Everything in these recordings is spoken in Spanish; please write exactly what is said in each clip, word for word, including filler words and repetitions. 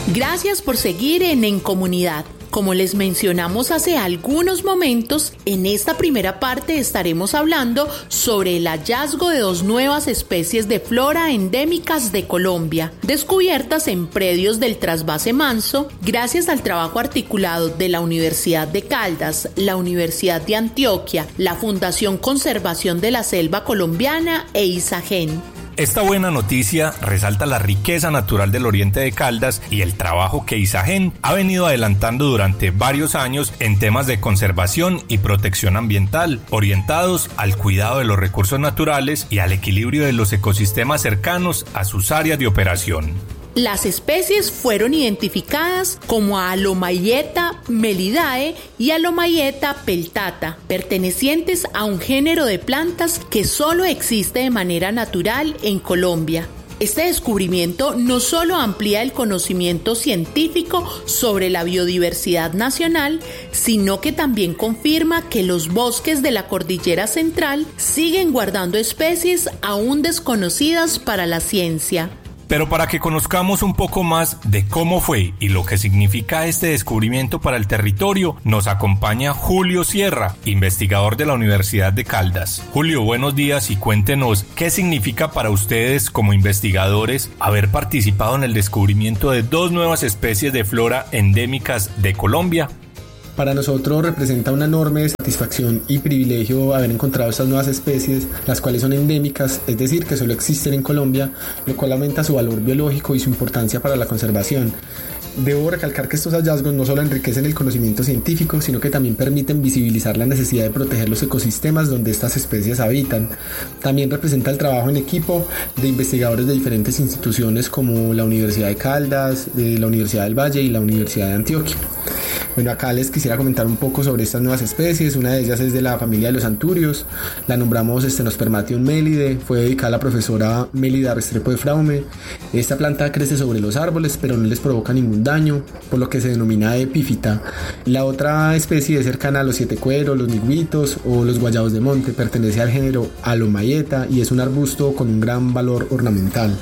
Gracias por seguir en En Comunidad. Como les mencionamos hace algunos momentos, en esta primera parte estaremos hablando sobre el hallazgo de dos nuevas especies de flora endémicas de Colombia, descubiertas en predios del Trasvase Manso, gracias al trabajo articulado de la Universidad de Caldas, la Universidad de Antioquia, la Fundación Conservación de la Selva Colombiana e ISAGEN. Esta buena noticia resalta la riqueza natural del oriente de Caldas y el trabajo que ISAGEN ha venido adelantando durante varios años en temas de conservación y protección ambiental, orientados al cuidado de los recursos naturales y al equilibrio de los ecosistemas cercanos a sus áreas de operación. Las especies fueron identificadas como Alomayeta melidae y Alomayeta peltata, pertenecientes a un género de plantas que solo existe de manera natural en Colombia. Este descubrimiento no solo amplía el conocimiento científico sobre la biodiversidad nacional, sino que también confirma que los bosques de la Cordillera Central siguen guardando especies aún desconocidas para la ciencia. Pero para que conozcamos un poco más de cómo fue y lo que significa este descubrimiento para el territorio, nos acompaña Julio Sierra, investigador de la Universidad de Caldas. Julio, buenos días y cuéntenos qué significa para ustedes como investigadores haber participado en el descubrimiento de dos nuevas especies de flora endémicas de Colombia. Para nosotros representa una enorme satisfacción y privilegio haber encontrado estas nuevas especies, las cuales son endémicas, es decir, que solo existen en Colombia, lo cual aumenta su valor biológico y su importancia para la conservación. Debo recalcar que estos hallazgos no solo enriquecen el conocimiento científico, sino que también permiten visibilizar la necesidad de proteger los ecosistemas donde estas especies habitan. También representa el trabajo en equipo de investigadores de diferentes instituciones como la Universidad de Caldas, de la Universidad del Valle y la Universidad de Antioquia. Bueno, acá les quisiera comentar un poco sobre estas nuevas especies. Una de ellas es de la familia de los anturios. La nombramos Stenospermatium melide. Fue dedicada a la profesora Mélida Restrepo de Fraume. Esta planta crece sobre los árboles, pero no les provoca ningún daño, por lo que se denomina epífita. La otra especie es cercana a los siete cueros, los migüitos o los guayabos de monte. Pertenece al género Alomayeta y es un arbusto con un gran valor ornamental.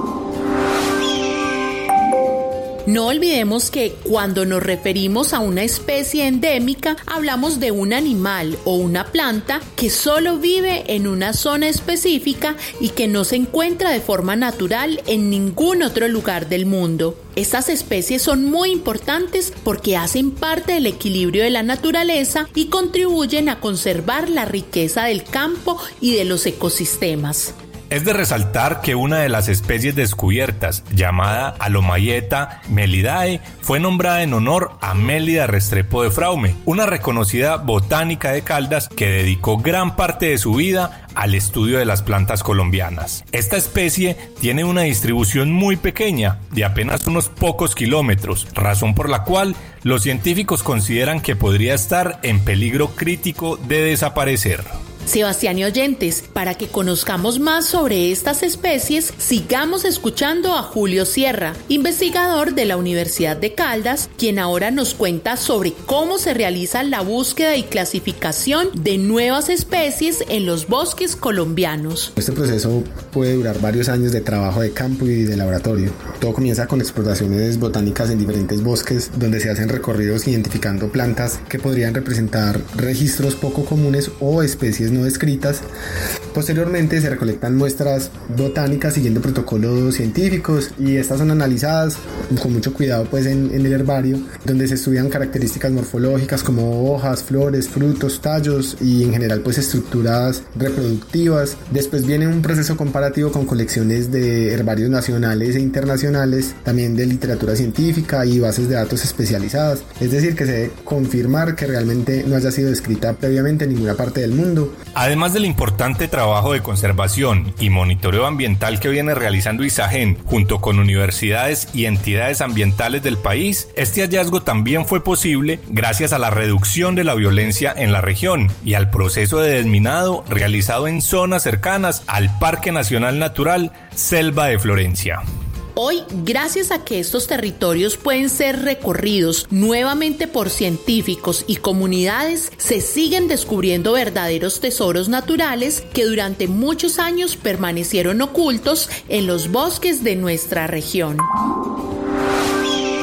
No olvidemos que cuando nos referimos a una especie endémica, hablamos de un animal o una planta que solo vive en una zona específica y que no se encuentra de forma natural en ningún otro lugar del mundo. Estas especies son muy importantes porque hacen parte del equilibrio de la naturaleza y contribuyen a conservar la riqueza del campo y de los ecosistemas. Es de resaltar que una de las especies descubiertas, llamada Alomayeta melidae, fue nombrada en honor a Mélida Restrepo de Fraume, una reconocida botánica de Caldas que dedicó gran parte de su vida al estudio de las plantas colombianas. Esta especie tiene una distribución muy pequeña, de apenas unos pocos kilómetros, razón por la cual los científicos consideran que podría estar en peligro crítico de desaparecer. Sebastián y oyentes, para que conozcamos más sobre estas especies, sigamos escuchando a Julio Sierra, investigador de la Universidad de Caldas, quien ahora nos cuenta sobre cómo se realiza la búsqueda y clasificación de nuevas especies en los bosques colombianos. Este proceso puede durar varios años de trabajo de campo y de laboratorio. Todo comienza con exploraciones botánicas en diferentes bosques, donde se hacen recorridos identificando plantas que podrían representar registros poco comunes o especies no descritas. Posteriormente se recolectan muestras botánicas siguiendo protocolos científicos y estas son analizadas con mucho cuidado pues en, en el herbario, donde se estudian características morfológicas como hojas, flores, frutos, tallos y en general pues estructuras reproductivas. Después viene un proceso comparativo con colecciones de herbarios nacionales e internacionales, también de literatura científica y bases de datos especializadas, es decir que se debe confirmar que realmente no haya sido descrita previamente en ninguna parte del mundo. Además del importante trabajo de conservación y monitoreo ambiental que viene realizando ISAGEN junto con universidades y entidades ambientales del país, este hallazgo también fue posible gracias a la reducción de la violencia en la región y al proceso de desminado realizado en zonas cercanas al Parque Nacional Natural Selva de Florencia. Hoy, gracias a que estos territorios pueden ser recorridos nuevamente por científicos y comunidades, se siguen descubriendo verdaderos tesoros naturales que durante muchos años permanecieron ocultos en los bosques de nuestra región.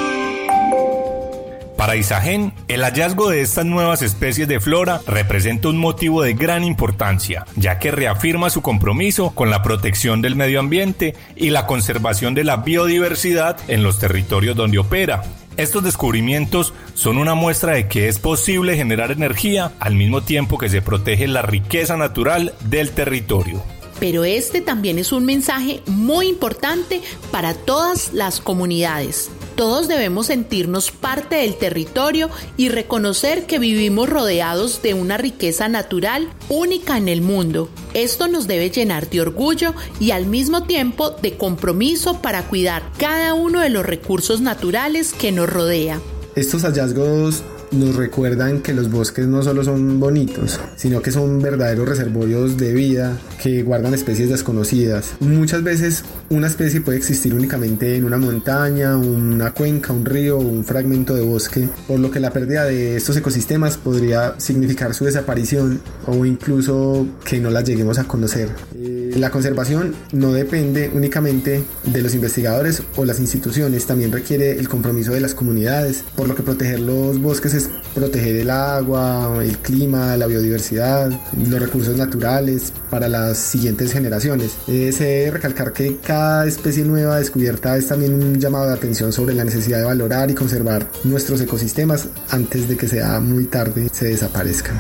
Para Isagen, el hallazgo de estas nuevas especies de flora representa un motivo de gran importancia, ya que reafirma su compromiso con la protección del medio ambiente y la conservación de la biodiversidad en los territorios donde opera. Estos descubrimientos son una muestra de que es posible generar energía al mismo tiempo que se protege la riqueza natural del territorio. Pero este también es un mensaje muy importante para todas las comunidades. Todos debemos sentirnos parte del territorio y reconocer que vivimos rodeados de una riqueza natural única en el mundo. Esto nos debe llenar de orgullo y al mismo tiempo de compromiso para cuidar cada uno de los recursos naturales que nos rodea. Estos hallazgos nos recuerdan que los bosques no solo son bonitos, sino que son verdaderos reservorios de vida que guardan especies desconocidas. Muchas veces una especie puede existir únicamente en una montaña, una cuenca, un río o un fragmento de bosque, por lo que la pérdida de estos ecosistemas podría significar su desaparición o incluso que no las lleguemos a conocer. Eh, la conservación no depende únicamente de los investigadores o las instituciones, también requiere el compromiso de las comunidades, por lo que proteger los bosques es proteger el agua, el clima, la biodiversidad, los recursos naturales para las siguientes generaciones. Eh, se debe recalcar que cada especie nueva descubierta es también un llamado de atención sobre la necesidad de valorar y conservar nuestros ecosistemas antes de que sea muy tarde y se desaparezcan.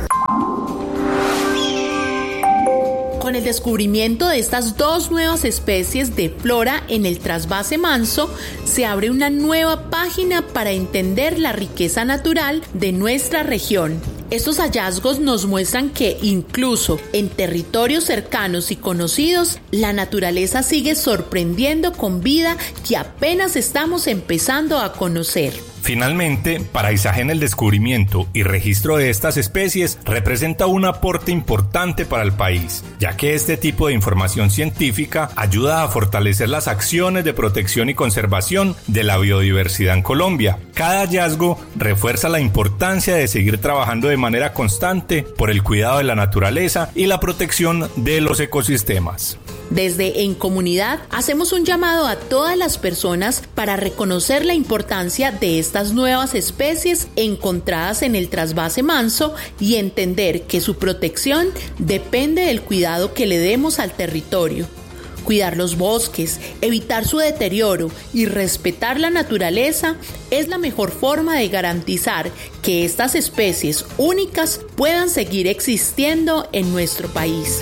Con el descubrimiento de estas dos nuevas especies de flora en el trasvase Manso, se abre una nueva página para entender la riqueza natural de nuestra región. Estos hallazgos nos muestran que incluso en territorios cercanos y conocidos, la naturaleza sigue sorprendiendo con vida que apenas estamos empezando a conocer. Finalmente, para Isagen el descubrimiento y registro de estas especies representa un aporte importante para el país, ya que este tipo de información científica ayuda a fortalecer las acciones de protección y conservación de la biodiversidad en Colombia. Cada hallazgo refuerza la importancia de seguir trabajando de manera constante por el cuidado de la naturaleza y la protección de los ecosistemas. Desde En Comunidad hacemos un llamado a todas las personas para reconocer la importancia de estas nuevas especies encontradas en el trasvase Manso y entender que su protección depende del cuidado que le demos al territorio. Cuidar los bosques, evitar su deterioro y respetar la naturaleza es la mejor forma de garantizar que estas especies únicas puedan seguir existiendo en nuestro país.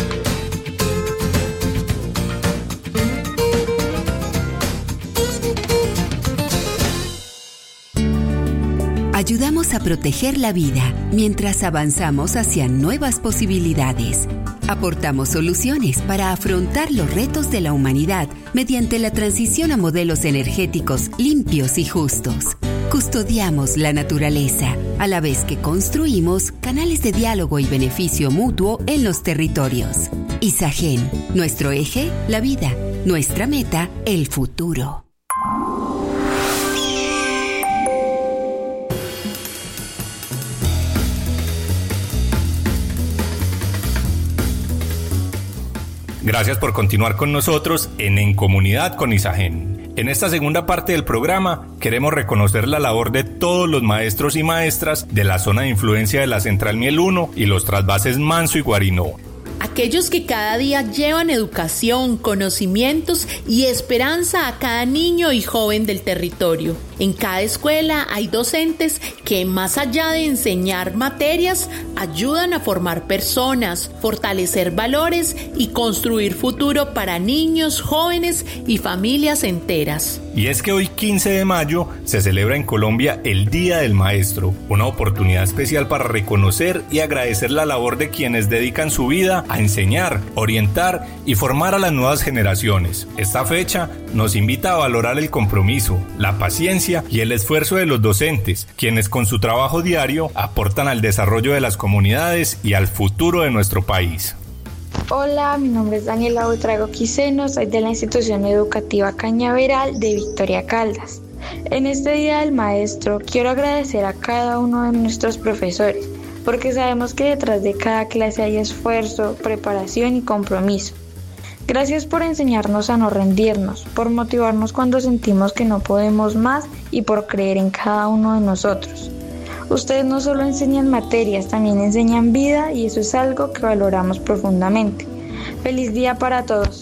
Ayudamos a proteger la vida mientras avanzamos hacia nuevas posibilidades. Aportamos soluciones para afrontar los retos de la humanidad mediante la transición a modelos energéticos limpios y justos. Custodiamos la naturaleza, a la vez que construimos canales de diálogo y beneficio mutuo en los territorios. Isagen, nuestro eje, la vida, nuestra meta, el futuro. Gracias por continuar con nosotros en En Comunidad con Isagen. En esta segunda parte del programa queremos reconocer la labor de todos los maestros y maestras de la zona de influencia de la Central Miel uno y los trasvases Manso y Guarinó. Aquellos que cada día llevan educación, conocimientos y esperanza a cada niño y joven del territorio. En cada escuela hay docentes que, más allá de enseñar materias, ayudan a formar personas, fortalecer valores y construir futuro para niños, jóvenes y familias enteras. Y es que hoy, quince de mayo, se celebra en Colombia el Día del Maestro, una oportunidad especial para reconocer y agradecer la labor de quienes dedican su vida a enseñar, orientar y formar a las nuevas generaciones. Esta fecha nos invita a valorar el compromiso, la paciencia y el esfuerzo de los docentes, quienes con su trabajo diario aportan al desarrollo de las comunidades y al futuro de nuestro país. Hola, mi nombre es Daniela Buitrago Quiseno, soy de la institución educativa Cañaveral de Victoria Caldas. En este Día del Maestro quiero agradecer a cada uno de nuestros profesores, porque sabemos que detrás de cada clase hay esfuerzo, preparación y compromiso. Gracias por enseñarnos a no rendirnos, por motivarnos cuando sentimos que no podemos más y por creer en cada uno de nosotros. Ustedes no solo enseñan materias, también enseñan vida y eso es algo que valoramos profundamente. ¡Feliz día para todos!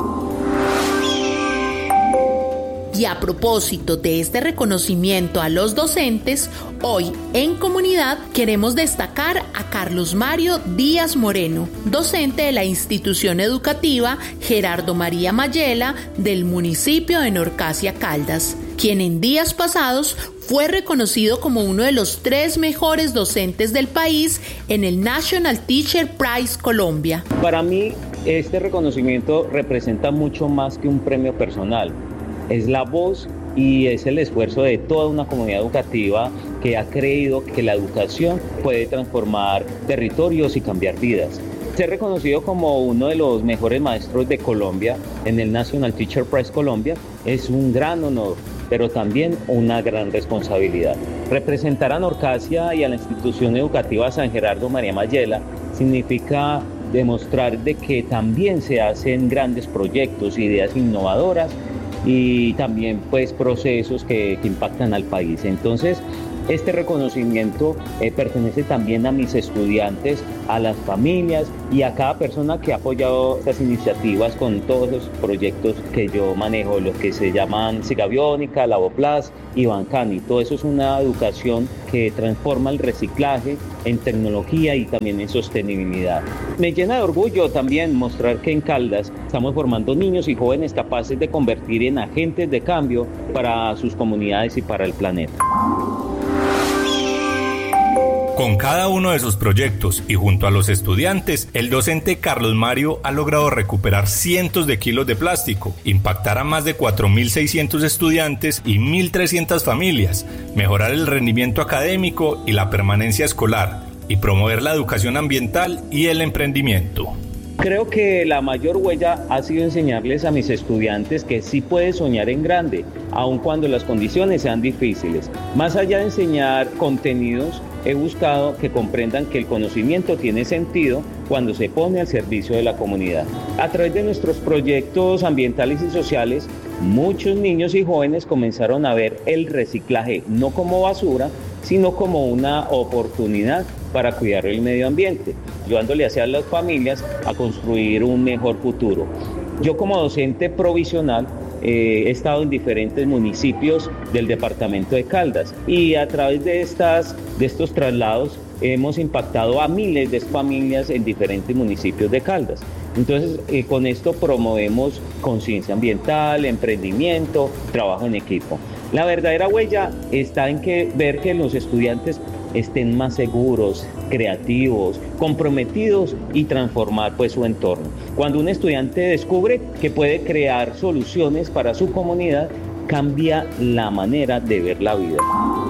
Y a propósito de este reconocimiento a los docentes, hoy en Comunidad queremos destacar a Carlos Mario Díaz Moreno, docente de la institución educativa Gerardo María Mayela del municipio de Norcasia Caldas, quien en días pasados fue reconocido como uno de los tres mejores docentes del país en el National Teacher Prize Colombia. Para mí, este reconocimiento representa mucho más que un premio personal. Es la voz y es el esfuerzo de toda una comunidad educativa que ha creído que la educación puede transformar territorios y cambiar vidas. Ser reconocido como uno de los mejores maestros de Colombia en el National Teacher Prize Colombia es un gran honor, pero también una gran responsabilidad. Representar a Norcasia y a la institución educativa San Gerardo María Mayela significa demostrar de que también se hacen grandes proyectos, ideas innovadoras y también pues procesos que, que impactan al país. Entonces, este reconocimiento eh, pertenece también a mis estudiantes, a las familias y a cada persona que ha apoyado estas iniciativas con todos los proyectos que yo manejo, los que se llaman Sigabiónica, Lavoplas y Bancani. Todo eso es una educación que transforma el reciclaje en tecnología y también en sostenibilidad. Me llena de orgullo también mostrar que en Caldas estamos formando niños y jóvenes capaces de convertir en agentes de cambio para sus comunidades y para el planeta. Con cada uno de sus proyectos y junto a los estudiantes, el docente Carlos Mario ha logrado recuperar cientos de kilos de plástico, impactar a más de cuatro mil seiscientos estudiantes y mil trescientas familias, mejorar el rendimiento académico y la permanencia escolar, y promover la educación ambiental y el emprendimiento. Creo que la mayor huella ha sido enseñarles a mis estudiantes que sí puedes soñar en grande, aun cuando las condiciones sean difíciles. Más allá de enseñar contenidos, he buscado que comprendan que el conocimiento tiene sentido cuando se pone al servicio de la comunidad. A través de nuestros proyectos ambientales y sociales, muchos niños y jóvenes comenzaron a ver el reciclaje no como basura, sino como una oportunidad para cuidar el medio ambiente, ayudándole hacia las familias a construir un mejor futuro. Yo como docente provisional eh, he estado en diferentes municipios del departamento de Caldas y a través de, estas, de estos traslados hemos impactado a miles de familias en diferentes municipios de Caldas. Entonces, eh, con esto promovemos conciencia ambiental, emprendimiento, trabajo en equipo. La verdadera huella está en que ver que los estudiantes estén más seguros, creativos, comprometidos y transformar pues su entorno. Cuando un estudiante descubre que puede crear soluciones para su comunidad, cambia la manera de ver la vida.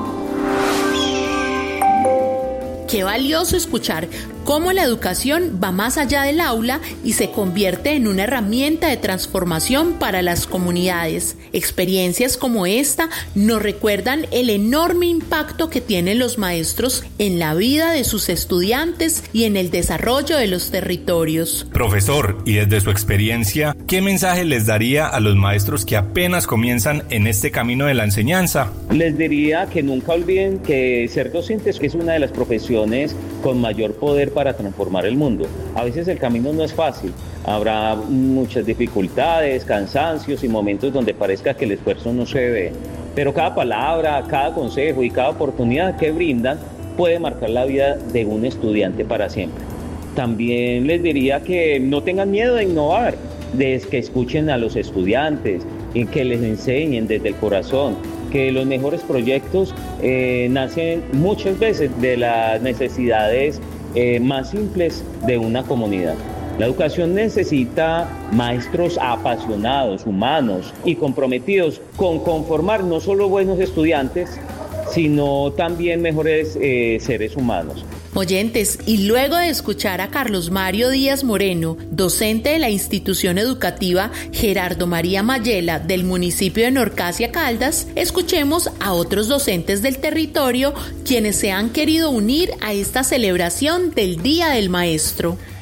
Qué valioso escuchar cómo la educación va más allá del aula y se convierte en una herramienta de transformación para las comunidades. Experiencias como esta nos recuerdan el enorme impacto que tienen los maestros en la vida de sus estudiantes y en el desarrollo de los territorios. Profesor, y desde su experiencia, ¿qué mensaje les daría a los maestros que apenas comienzan en este camino de la enseñanza? Les diría que nunca olviden que ser docentes es una de las profesiones con mayor poder para transformar el mundo. A veces el camino no es fácil, habrá muchas dificultades, cansancios y momentos donde parezca que el esfuerzo no se ve, pero cada palabra, cada consejo y cada oportunidad que brindan puede marcar la vida de un estudiante para siempre. También les diría que no tengan miedo de innovar, de que escuchen a los estudiantes y que les enseñen desde el corazón, que los mejores proyectos eh, nacen muchas veces de las necesidades eh, más simples de una comunidad. La educación necesita maestros apasionados, humanos y comprometidos con conformar no solo buenos estudiantes, sino también mejores eh, seres humanos. Oyentes, y luego de escuchar a Carlos Mario Díaz Moreno, docente de la institución educativa Gerardo María Mayela del municipio de Norcasia Caldas, escuchemos a otros docentes del territorio quienes se han querido unir a esta celebración del Día del Maestro.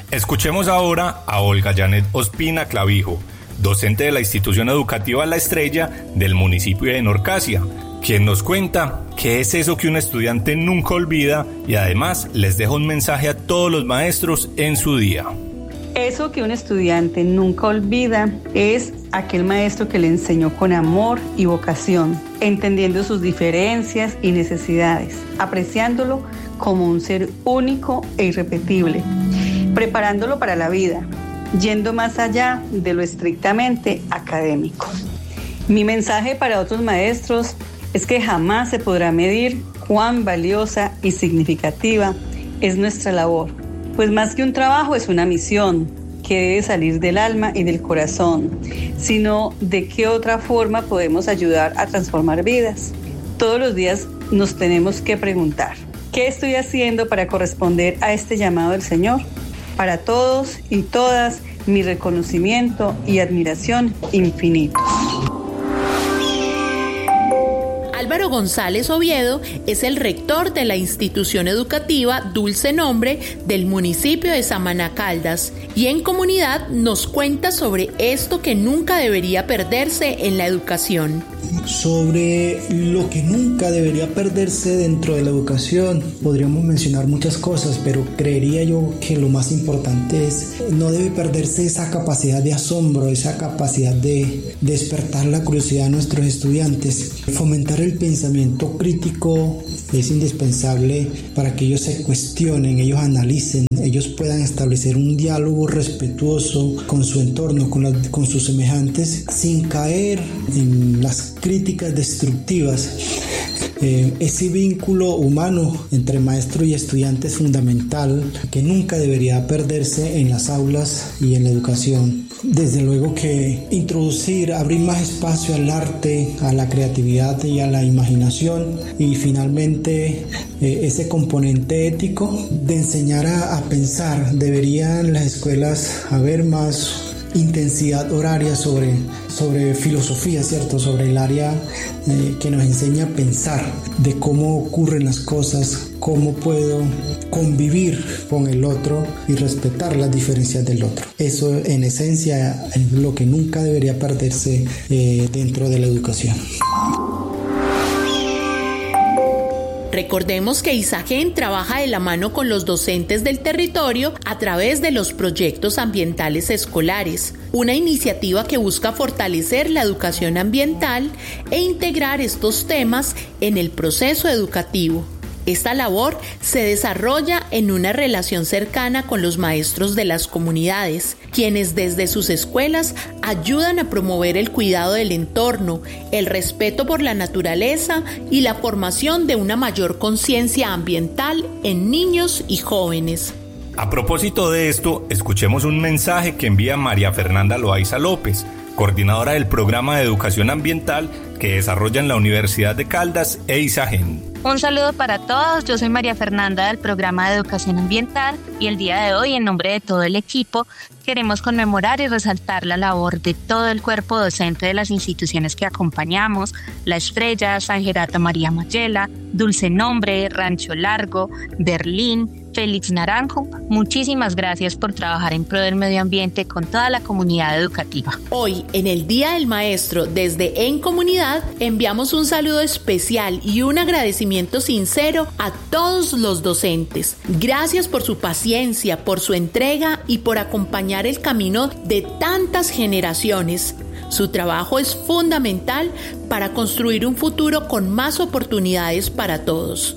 Escuchemos ahora a Olga Janet Ospina Clavijo, docente de la institución educativa La Estrella del municipio de Norcasia, quien nos cuenta qué es eso que un estudiante nunca olvida y además les deja un mensaje a todos los maestros en su día. Eso que un estudiante nunca olvida es aquel maestro que le enseñó con amor y vocación, entendiendo sus diferencias y necesidades, apreciándolo como un ser único e irrepetible, preparándolo para la vida, yendo más allá de lo estrictamente académico. Mi mensaje para otros maestros es que jamás se podrá medir cuán valiosa y significativa es nuestra labor, pues más que un trabajo es una misión que debe salir del alma y del corazón, sino de qué otra forma podemos ayudar a transformar vidas. Todos los días nos tenemos que preguntar, ¿qué estoy haciendo para corresponder a este llamado del Señor? Para todos y todas, mi reconocimiento y admiración infinitos. Álvaro González Oviedo es el rector de la institución educativa Dulce Nombre del municipio de Samaná Caldas y en comunidad nos cuenta sobre esto que nunca debería perderse en la educación. Sobre lo que nunca debería perderse dentro de la educación, podríamos mencionar muchas cosas, pero creería yo que lo más importante es no debe perderse esa capacidad de asombro, esa capacidad de despertar la curiosidad de nuestros estudiantes. Fomentar el pensamiento crítico es indispensable para que ellos se cuestionen, ellos analicen, ellos puedan establecer un diálogo respetuoso con su entorno, con, la, con sus semejantes, sin caer en las críticas destructivas. Eh, ese vínculo humano entre maestro y estudiante es fundamental, que nunca debería perderse en las aulas y en la educación. Desde luego que introducir, abrir más espacio al arte, a la creatividad y a la imaginación, y finalmente eh, ese componente ético de enseñar a, a pensar. Deberían las escuelas haber más intensidad horaria sobre, sobre filosofía, ¿cierto? Sobre el área eh, que nos enseña a pensar de cómo ocurren las cosas, cómo puedo convivir con el otro y respetar las diferencias del otro. Eso en esencia es lo que nunca debería perderse eh, dentro de la educación. Recordemos que Isagen trabaja de la mano con los docentes del territorio a través de los proyectos ambientales escolares, una iniciativa que busca fortalecer la educación ambiental e integrar estos temas en el proceso educativo. Esta labor se desarrolla en una relación cercana con los maestros de las comunidades, quienes desde sus escuelas ayudan a promover el cuidado del entorno, el respeto por la naturaleza y la formación de una mayor conciencia ambiental en niños y jóvenes. A propósito de esto, escuchemos un mensaje que envía María Fernanda Loaiza López, coordinadora del programa de educación ambiental que desarrolla en la Universidad de Caldas e Isagen. Un saludo para todos, yo soy María Fernanda del programa de educación ambiental y el día de hoy, en nombre de todo el equipo, queremos conmemorar y resaltar la labor de todo el cuerpo docente de las instituciones que acompañamos: La Estrella, San Gerato María Mayela, Dulce Nombre, Rancho Largo, Berlín, Félix Naranjo. Muchísimas gracias por trabajar en pro del medio ambiente con toda la comunidad educativa. Hoy, en el Día del Maestro, desde En Comunidad, enviamos un saludo especial y un agradecimiento sincero a todos los docentes. Gracias por su paciencia, por su entrega y por acompañar el camino de tantas generaciones. Su trabajo es fundamental para construir un futuro con más oportunidades para todos.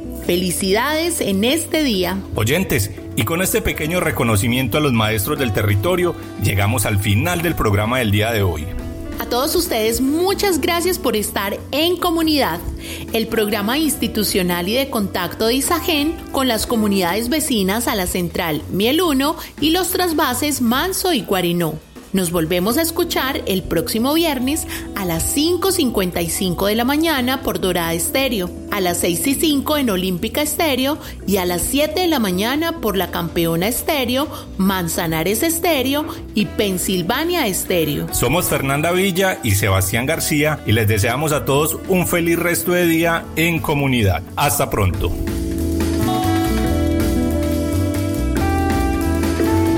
Felicidades en este día. Oyentes, y con este pequeño reconocimiento a los maestros del territorio, llegamos al final del programa del día de hoy. A todos ustedes, muchas gracias por estar en Comunidad, el programa institucional y de contacto de Isagen con las comunidades vecinas a la central Miel uno y los trasvases Manso y Guarinó. Nos volvemos a escuchar el próximo viernes a las cinco cincuenta y cinco de la mañana por Dorada Estéreo, a las seis y cinco en Olímpica Estéreo y a las siete de la mañana por La Campeona Estéreo, Manzanares Estéreo y Pensilvania Estéreo. Somos Fernanda Villa y Sebastián García y les deseamos a todos un feliz resto de día en comunidad. Hasta pronto.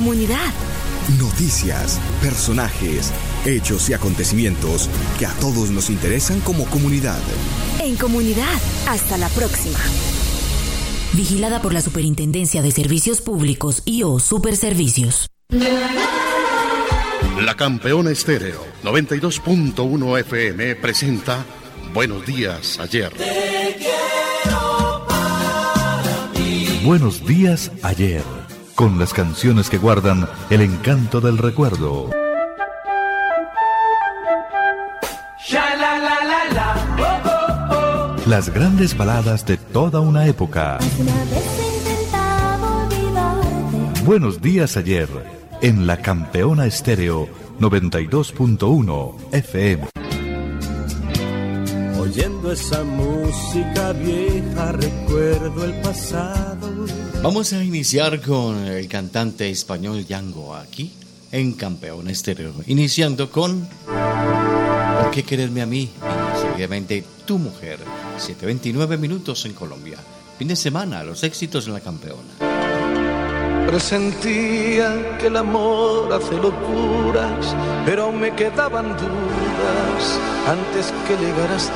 comunidad. Noticias, personajes, hechos y acontecimientos que a todos nos interesan como comunidad. En comunidad, hasta la próxima. Vigilada por la Superintendencia de Servicios Públicos y o Superservicios. La Campeona Estéreo noventa y dos punto uno F M presenta Buenos Días Ayer. Te quiero para mí. Buenos Días Ayer, con las canciones que guardan el encanto del recuerdo. Las grandes baladas de toda una época. Buenos Días Ayer, en La Campeona Estéreo noventa y dos punto uno F M. Oyendo esa música vieja recuerdo el pasado. Vamos a iniciar con el cantante español Django aquí en Campeona Estéreo, iniciando con ¿Por qué quererme a mí? Y seguidamente Tu Mujer. siete veintinueve minutos en Colombia. Fin de semana, los éxitos en La Campeona. Presentía que el amor hace locuras, pero me quedaban dudas antes que llegaras